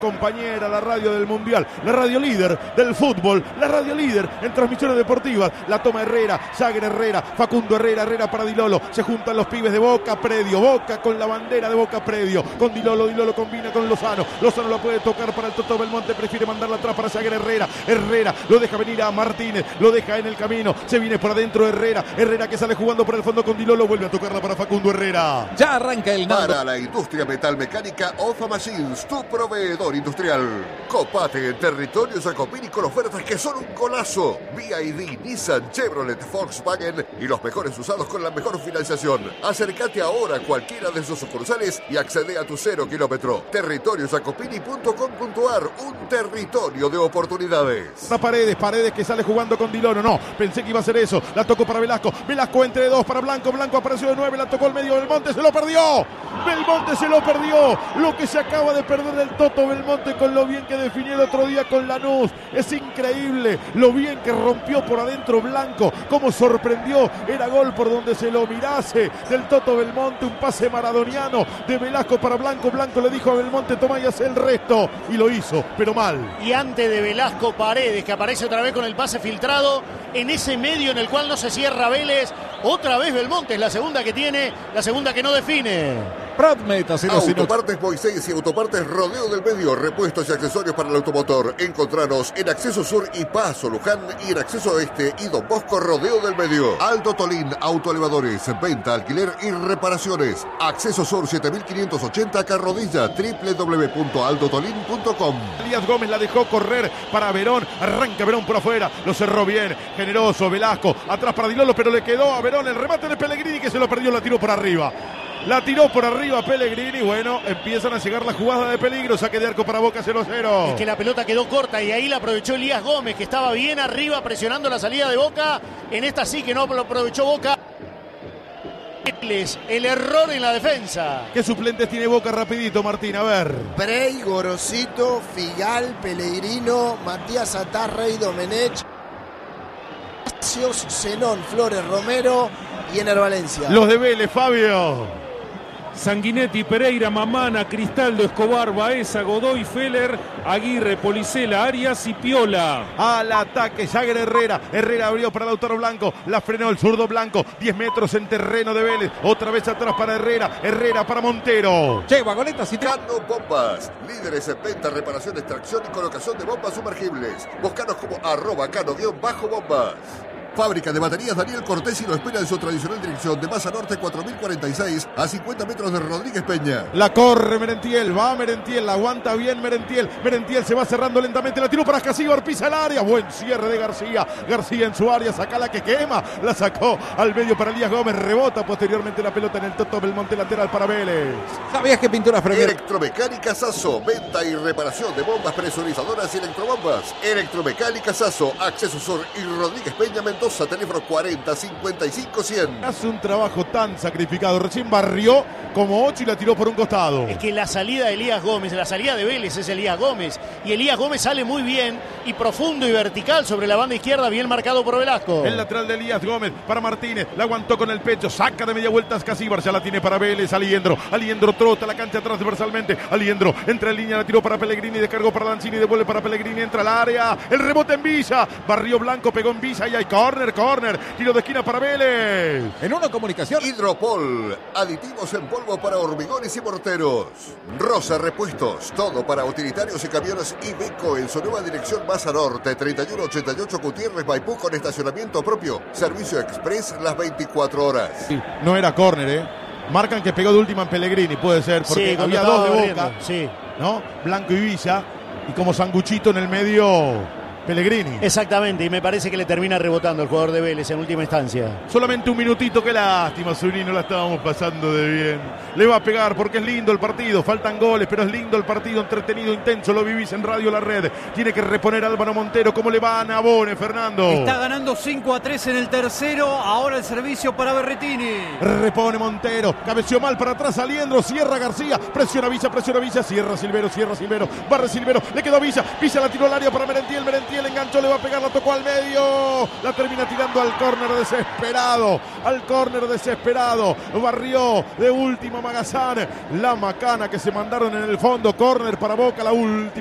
Compañera, la radio del Mundial, la radio líder del fútbol, la radio líder en transmisiones deportivas. La toma Herrera, Jagger Herrera, Facundo Herrera, Herrera para Di Lolo. Se juntan los pibes de Boca, Predio. Boca con la bandera de Boca, Predio. Con Di Lolo, Di Lolo combina con Lozano. Lozano la puede tocar para el Toto Belmonte, prefiere mandarla atrás para Jagger Herrera. Herrera lo deja venir a Martínez, lo deja en el camino. Se viene por adentro Herrera. Herrera que sale jugando por el fondo con Di Lolo, vuelve a tocarla para Facundo Herrera. Ya arranca el nado. Para la industria metalmecánica, OFA Machines, tu proveedor industrial. Copate en territorio Jacopini con ofertas que son un golazo. BYD, Nissan, Chevrolet, Volkswagen y los mejores usados con la mejor financiación. Acércate ahora a cualquiera de sus sucursales y accede a tu 0 kilómetro. Territoriojacopini.com.ar, un territorio de oportunidades. Paredes que sale jugando con Di Lolo. No, pensé que iba a ser eso. La tocó para Velasco. Velasco entre dos para Blanco. Blanco apareció de 9, la tocó al medio. Belmonte se lo perdió. Belmonte se lo perdió. Lo que se acaba de perder el Toto Belmonte con lo bien que definió el otro día con Lanús. Es increíble lo bien que rompió por adentro Blanco. Cómo sorprendió. Era gol por donde se lo mirase del Toto Belmonte. Un pase maradoniano de Velasco para Blanco. Blanco le dijo a Belmonte: toma y hace el resto. Y lo hizo, pero mal. Y antes de Velasco, Paredes, que aparece otra vez con el pase filtrado en ese medio en el cual no se cierra Vélez. Otra vez Belmonte es la segunda que tiene, la segunda que no define. Autopartes Moisés y Autopartes Rodeo del Medio, repuestos y accesorios para el automotor. Encontranos en Acceso Sur y Paso Luján y en Acceso Oeste y Don Bosco Rodeo del Medio. Aldo Tolín Autoelevadores, venta, alquiler y reparaciones. Acceso Sur 7580 Carrodilla, www.aldotolin.com. Elías Gómez la dejó correr para Verón. Arranca Verón por afuera, lo cerró bien, generoso Velasco, atrás para Di Lolo, pero le quedó a Verón el remate de Pellegrini, que se lo perdió, la tiró por arriba. La tiró por arriba Pellegrini. Bueno, empiezan a llegar las jugadas de peligro. Saque de arco para Boca, 0-0. Es que la pelota quedó corta y ahí la aprovechó Elías Gómez, que estaba bien arriba presionando la salida de Boca. En esta sí que no lo aprovechó Boca. El error en la defensa. ¿Qué suplentes tiene Boca rapidito, Martín? A ver. Brey, Gorosito, Figal, Pellegrino, Matías Atarrey, Domenech, Zenón, Flores, Romero y Ener Valencia. Los de Vélez, Fabio. Sanguinetti, Pereira, Mamana, Cristaldo, Escobar, Baeza, Godoy, Feller, Aguirre, Policela, Arias y Piola. Al ataque, Jagger Herrera. Herrera abrió para Lautaro Blanco. La frenó el zurdo Blanco. 10 metros en terreno de Vélez. Otra vez atrás para Herrera. Herrera para Montero. Che, vagonetas y Cano Bombas. Líderes en venta, reparación, extracción y colocación de bombas sumergibles. Búscanos como @cano_bombas. Fábrica de baterías Daniel Cortés y lo espera en su tradicional dirección de Masa Norte 4046 a 50 metros de Rodríguez Peña. La corre Merentiel, va Merentiel, la aguanta bien Merentiel. Merentiel se va cerrando lentamente, la tiró para Casíbar, pisa el área. Buen cierre de García. García en su área, saca la que quema. La sacó al medio para Elías Gómez, rebota posteriormente la pelota en el Toto Belmonte, lateral para Vélez. ¿Sabías que Pintura Premier? Electromecánica Sasso, venta y reparación de bombas presurizadoras y electrobombas. Electromecánica Sasso, Acceso Sur y Rodríguez Peña, Mendoza, teléfono 40 55 100. Hace un trabajo tan sacrificado. Recién barrió como 8 y la tiró por un costado. Es que la salida de Elías Gómez, la salida de Vélez es Elías Gómez. Y Elías Gómez sale muy bien y profundo y vertical sobre la banda izquierda, bien marcado por Velasco. El lateral de Elías Gómez para Martínez. La aguantó con el pecho. Saca de media vuelta Casíbar. Ya la tiene para Vélez. Aliendro trota la cancha transversalmente. Aliendro entra en línea, la tiró para Pellegrini. Descargó para Lanzini. Devuelve para Pellegrini. Entra al área. El rebote en Villa. Barrió Blanco, pegó en Villa y hay corner, tiro de esquina para Vélez. En una comunicación. Hidropol, aditivos en polvo para hormigones y morteros. Rosa Repuestos, todo para utilitarios y camiones Iveco en su nueva dirección Masa Norte 3188 Gutiérrez Maipú con estacionamiento propio. Servicio express las 24 horas. Sí, no era córner, Marcan que pegó de última en Pellegrini, puede ser, porque sí, había dos de barriendo. Boca, sí. ¿no? Blanco y Villa, y como sanguchito en el medio Pellegrini. Exactamente, y me parece que le termina rebotando el jugador de Vélez en última instancia. Solamente un minutito, qué lástima, Zuni, no la estábamos pasando de bien. Le va a pegar porque es lindo el partido, faltan goles, pero es lindo el partido, entretenido, intenso, lo vivís en Radio La Red. Tiene que reponer Álvaro Montero, ¿cómo le va a Nabone, Fernando? Está ganando 5-3 en el tercero, ahora el servicio para Berretini. Repone Montero, cabeció mal para atrás, Aliendro, cierra García, presiona Villa, cierra Silvero, barre Silvero, le quedó Villa, Villa la tiró al área para Merentiel, Montiel enganchó, le va a pegar, la tocó al medio. La termina tirando al córner desesperado. Al córner desesperado. Barrió de última Magazán. La macana que se mandaron en el fondo. Córner para Boca, la última.